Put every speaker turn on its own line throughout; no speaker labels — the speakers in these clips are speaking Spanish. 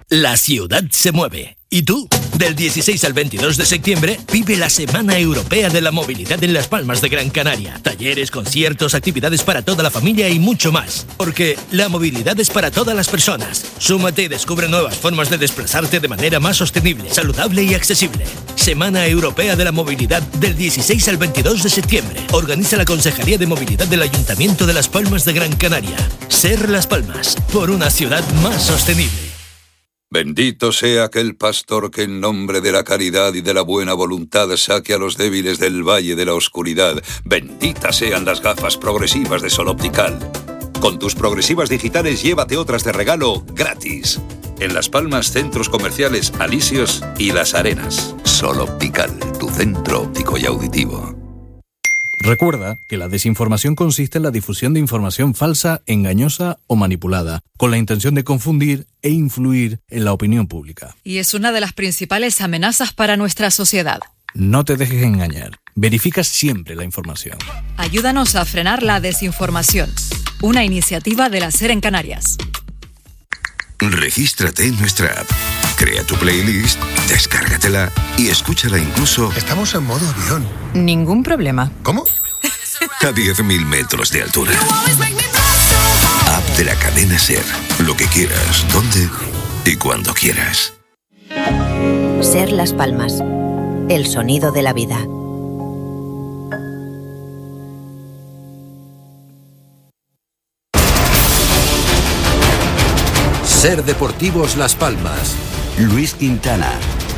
La ciudad se mueve. ¿Y tú? Del 16 al 22 de septiembre, vive la Semana Europea de la Movilidad en Las Palmas de Gran Canaria. Talleres, conciertos, actividades para toda la familia y mucho más. Porque la movilidad es para todas las personas. Súmate y descubre nuevas formas de desplazarte de manera más sostenible, saludable y accesible. Semana Europea de la Movilidad del 16 al 22 de septiembre. Organiza la Consejería de Movilidad del Ayuntamiento de Las Palmas de Gran Canaria. Ser Las Palmas, por una ciudad más sostenible.
Bendito sea aquel pastor que en nombre de la caridad y de la buena voluntad saque a los débiles del valle de la oscuridad. Benditas sean las gafas progresivas de Sol Optical. Con tus progresivas digitales llévate otras de regalo gratis. En Las Palmas, centros comerciales Alisios y Las Arenas. Sol Optical, tu centro óptico y auditivo.
Recuerda que la desinformación consiste en la difusión de información falsa, engañosa o manipulada, con la intención de confundir e influir en la opinión pública.
Y es una de las principales amenazas para nuestra sociedad.
No te dejes engañar. Verifica siempre la información.
Ayúdanos a frenar la desinformación. Una iniciativa de la SER en Canarias.
Regístrate en nuestra app. Crea tu playlist, descárgatela y escúchala incluso...
Estamos en modo avión.
Ningún problema.
¿Cómo?
A 10.000 metros de altura. App de la cadena SER. Lo que quieras, dónde y cuando quieras.
SER Las Palmas. El sonido de la vida.
SER Deportivos Las Palmas. Luis Quintana.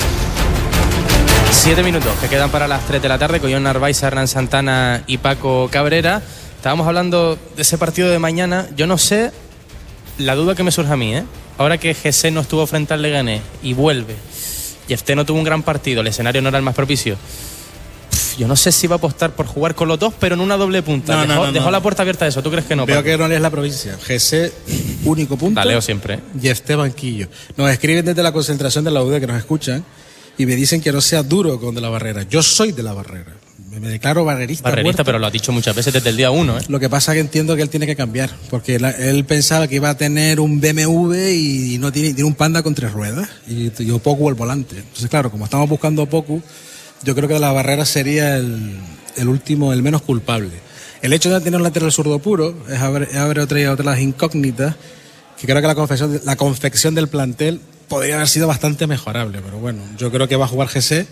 7 minutos que quedan para las 3 de la tarde con John Narváez, Hernán Santana y Paco Cabrera. Estábamos hablando de ese partido de mañana. Yo no sé, la duda que me surge a mí, ahora que Jesse no estuvo frente al Leganés y vuelve, y este no tuvo un gran partido, el escenario no era el más propicio. Yo no sé si va a apostar por jugar con los dos, pero en una doble punta. Dejó la puerta abierta a eso. ¿Tú crees que no?
Veo que no lees la provincia. GC, único punto.
La leo siempre.
Y este banquillo. Nos escriben desde la concentración de la UD que nos escuchan y me dicen que no sea duro con De la Barrera. Yo soy De la Barrera. Me declaro barrerista.
Barrerista, pero lo ha dicho muchas veces desde el día 1.
Lo que pasa es que entiendo que él tiene que cambiar, porque él pensaba que iba a tener un BMW y no tiene un Panda con 3 ruedas y Opoku el volante. Entonces, claro, como estamos buscando Opoku, yo creo que De la Barrera sería el último, el menos culpable. El hecho de tener un lateral zurdo puro es haber otras incógnitas, que creo que la confección del plantel podría haber sido bastante mejorable, pero bueno, yo creo que va a jugar GC.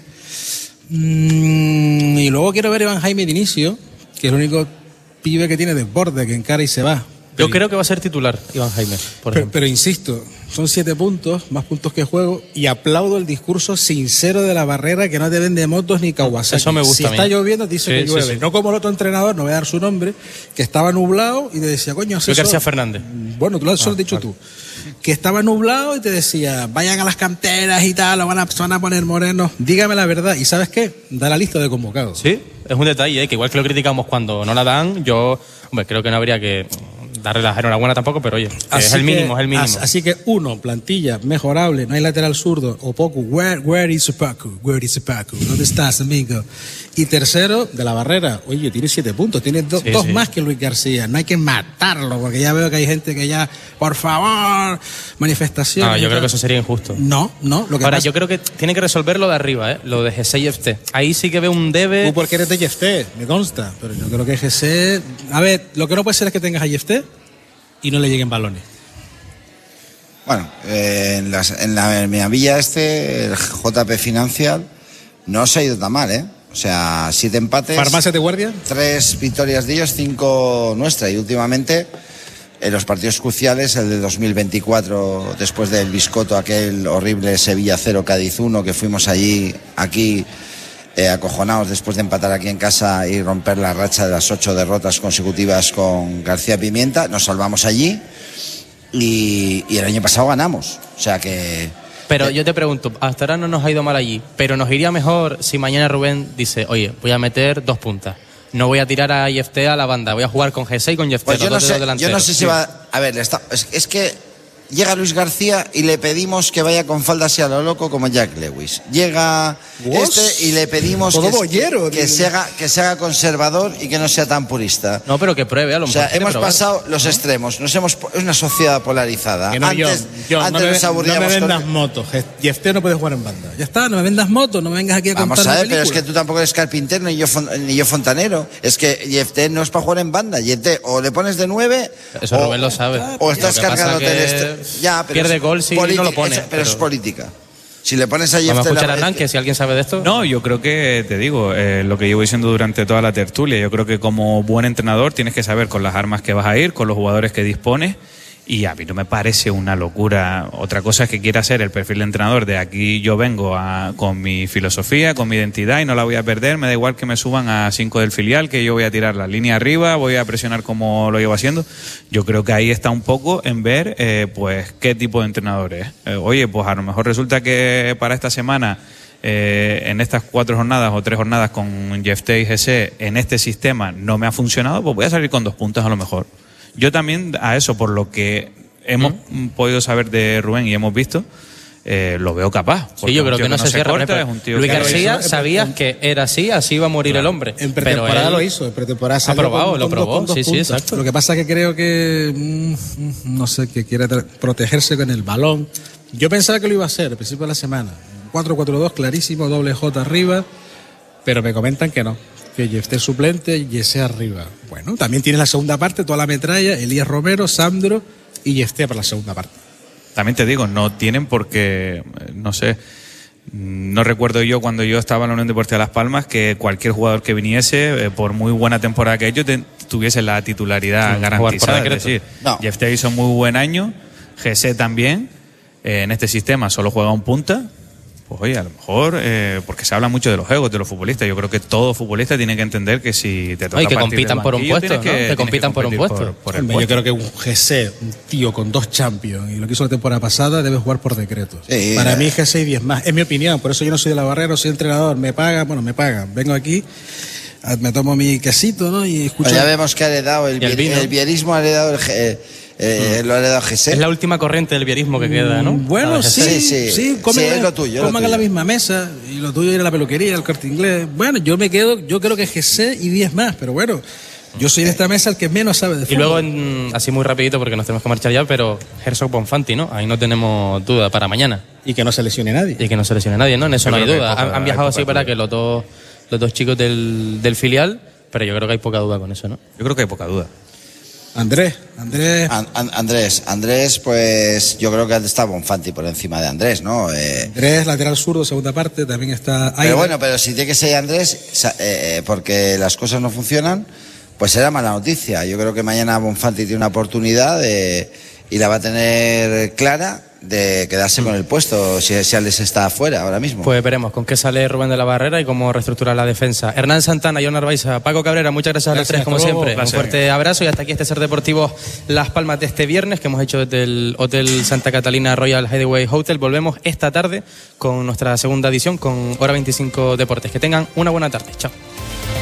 Y luego quiero ver a Iván Jaime de inicio, que es el único pibe que tiene desborde, que encara y se va.
Yo creo que va a ser titular Iván Jaime,
pero insisto, son 7 puntos, más puntos que juego, y aplaudo el discurso sincero de La Barrera, que no te vende motos ni Kawasaki.
Eso me gusta.
Si está lloviendo, dice que llueve. Sí. No como el otro entrenador, no voy a dar su nombre, que estaba nublado y te decía, coño, asesor.
García Fernández.
Bueno, tú lo has dicho tú. Que estaba nublado y te decía, vayan a las canteras y tal, se van a poner morenos. Dígame la verdad. ¿Y sabes qué? Da la lista de convocados.
Sí, es un detalle, que igual que lo criticamos cuando no la dan, yo creo que no habría que darle la enhorabuena tampoco, pero oye, es el mínimo.
Así que plantilla mejorable, no hay lateral zurdo. Opoku, where is Opoku? ¿Dónde estás, amigo? Y tercero, De la Barrera, oye, tiene 7 puntos, tiene dos más que Luis García. No hay que matarlo, porque ya veo que hay gente que ya, por favor, manifestaciones.
No, yo creo que eso sería injusto.
No.
Yo creo que tiene que resolverlo de arriba, lo de GC y FT. Ahí sí que veo un debe.
Tú porque eres de FT, me consta, pero yo creo que GC... A ver, lo que no puede ser es que tengas a FT y no le lleguen balones.
Bueno, en mi villa el JP Financial no se ha ido tan mal, O sea, 7 empates.
¿Farmacia de guardia?
3 victorias de ellos, 5 nuestras. Y últimamente, en los partidos cruciales, el de 2024, después del biscoto, aquel horrible Sevilla 0, Cádiz 1, que fuimos aquí acojonados después de empatar aquí en casa y romper la racha de las 8 derrotas consecutivas con García Pimienta, nos salvamos allí y el año pasado ganamos, o sea que...
Pero yo te pregunto, hasta ahora no nos ha ido mal allí, pero nos iría mejor si mañana Rubén dice, oye, voy a meter 2 puntas, no voy a tirar a IFT a la banda, voy a jugar con GC y con IFT.
Pues yo no sé si va... A ver, es que llega Luis García y le pedimos que vaya con falda así a lo loco como Jack Lewis. Llega y le pedimos que se haga conservador y que no sea tan purista.
No, pero que pruebe a lo mejor.
O sea, hemos pasado los extremos. Es una sociedad polarizada.
Que no,
antes nos aburríamos.
No me vendas motos. Jefté no puede jugar en banda. Ya está, no me vendas motos, no me vengas aquí a contar.
Vamos a ver, pero es que tú tampoco eres carpintero ni yo fontanero. Es que Jefté no es para jugar en banda. Jefté o le pones de 9.
Eso Rubén lo sabe.
O estás cargándote
pierde gol si no lo pone.
Pero es política. Si le pones a Jefté...
Vamos a escuchar a Hernán, que si alguien sabe de esto...
No, yo creo que, te digo, lo que llevo diciendo durante toda la tertulia, yo creo que como buen entrenador tienes que saber con las armas que vas a ir, con los jugadores que dispones, y a mí no me parece una locura. Otra cosa es que quiera ser el perfil de entrenador de aquí yo vengo con mi filosofía, con mi identidad y no la voy a perder, me da igual que me suban a 5 del filial, que yo voy a tirar la línea arriba, voy a presionar como lo llevo haciendo. Yo creo que ahí está un poco en ver pues qué tipo de entrenador es. Oye, pues a lo mejor resulta que para esta semana en estas 4 jornadas o 3 jornadas con Jefté y GC en este sistema no me ha funcionado, pues voy a salir con 2 puntos a lo mejor. Yo también a eso, por lo que hemos podido saber de Rubén y hemos visto, lo veo capaz.
Sí, yo creo que no se cierra. Luis García, sabías que era así iba a morir el hombre.
En pretemporada lo hizo, en pretemporada
salió lo probó, sí, exacto.
Lo que pasa es que creo que, no sé, que quiere protegerse con el balón. Yo pensaba que lo iba a hacer al principio de la semana. 4-4-2, clarísimo, doble J arriba, pero me comentan que no. Que Jefté suplente y Jesse arriba. Bueno, también tiene la segunda parte, toda la metralla, Elías Romero, Sandro y Jefté para la segunda parte.
También te digo, no tienen porque, no sé, no recuerdo yo cuando yo estaba en la Unión Deportiva Las Palmas que cualquier jugador que viniese, por muy buena temporada que ellos tuviese la titularidad garantizada. Es decir, Jefté hizo muy buen año, Jesse también, en este sistema solo juega un punta. Pues oye, a lo mejor, porque se habla mucho de los egos de los futbolistas, yo creo que todo futbolista tiene que entender que si te toca
que compitan por un puesto, ¿no? Que compitan por un puesto.
Yo creo que un GC, un tío con 2 Champions y lo que hizo la temporada pasada, debe jugar por decreto. Sí, para mí GC y 10 más, es mi opinión, por eso yo no soy de la Barrera, soy entrenador, me pagan, vengo aquí, me tomo mi quesito, ¿no? Y escucho.
Ya vemos que ha heredado el bierismo, ha heredado lo ha heredado GC.
Es la última corriente del bierismo que queda, ¿no?
Bueno, sí,
es lo tuyo.
Coman en la misma mesa y lo tuyo era la peluquería, el Corte Inglés. Bueno, yo creo que GC y 10 más, pero bueno, yo soy en esta mesa el que menos sabe de fútbol.
Y luego, así muy rapidito porque nos tenemos que marchar ya, pero Herzog Bonfanti, ¿no? Ahí no tenemos duda para mañana.
Y que no se lesione nadie.
¿No? En eso no hay duda. Han viajado así para que los dos chicos del filial, pero yo creo que hay poca duda con eso, ¿no?
Yo creo que hay poca duda.
Andrés, pues yo creo que está Bonfanti por encima de Andrés, ¿no?
Andrés, lateral zurdo, segunda parte, también está...
Pero si tiene que ser Andrés, porque las cosas no funcionan, pues será mala noticia. Yo creo que mañana Bonfanti tiene una oportunidad y la va a tener clara de quedarse con el puesto si Alex está afuera ahora mismo.
Pues veremos con qué sale Rubén de la Barrera y cómo reestructura la defensa. Hernán Santana, John Arbaiza, Paco Cabrera, muchas gracias a los tres como siempre. Un fuerte abrazo y hasta aquí este Ser Deportivo Las Palmas de este viernes que hemos hecho desde el Hotel Santa Catalina Royal Hideaway Hotel. Volvemos esta tarde con nuestra segunda edición con Hora 25 Deportes. Que tengan una buena tarde. Chao.